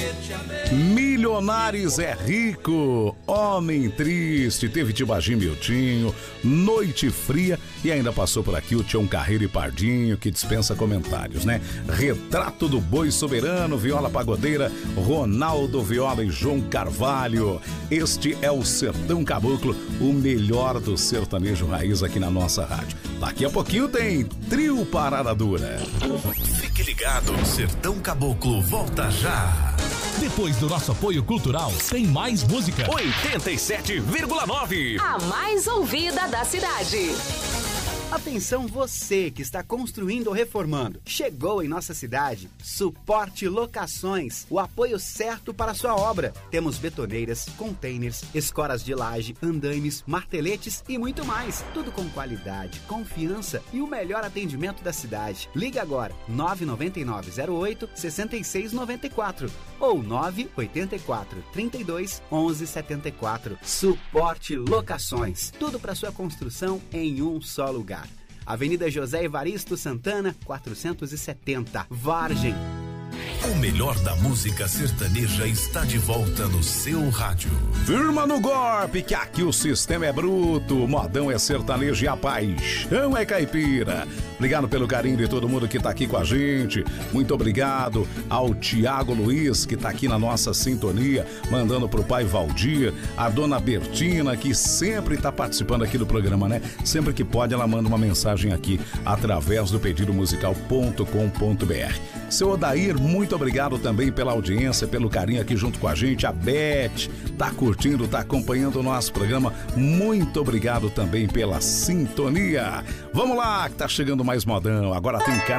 Milionários é rico, homem triste, teve Tibagi Miltinho, Noite Fria e ainda passou por aqui o Tião Carreiro e Pardinho, que dispensa comentários, né? Retrato do Boi Soberano, Viola Pagodeira, Ronaldo Viola e João Carvalho. Este é o Sertão Caboclo, o melhor do sertanejo raiz aqui na nossa rádio. Daqui a pouquinho tem Trio Parada Dura. Fique ligado, Sertão Caboclo volta já. Depois do nosso apoio cultural, tem mais música. 87,9. A mais ouvida da cidade. Atenção você que está construindo ou reformando. Chegou em nossa cidade Suporte Locações, o apoio certo para a sua obra. Temos betoneiras, containers, escoras de laje, andaimes, marteletes e muito mais. Tudo com qualidade, confiança e o melhor atendimento da cidade. Liga agora 99908-6694 ou 984-32-1174. Suporte Locações. Tudo para sua construção em um só lugar. Avenida José Evaristo Santana, 470, Vargem. O melhor da música sertaneja está de volta no seu rádio. Firma no golpe, que aqui o sistema é bruto, o modão é sertanejo e a paixão é caipira. Obrigado pelo carinho de todo mundo que tá aqui com a gente. Muito obrigado ao Tiago Luiz, que tá aqui na nossa sintonia, mandando pro pai Valdir, a dona Bertina, que sempre tá participando aqui do programa, né? Sempre que pode, ela manda uma mensagem aqui através do pedidomusical.com.br. Seu Odair, muito obrigado também pela audiência, pelo carinho aqui junto com a gente. A Beth tá curtindo, tá acompanhando o nosso programa. Muito obrigado também pela sintonia. Vamos lá, que tá chegando mais modão. Agora tem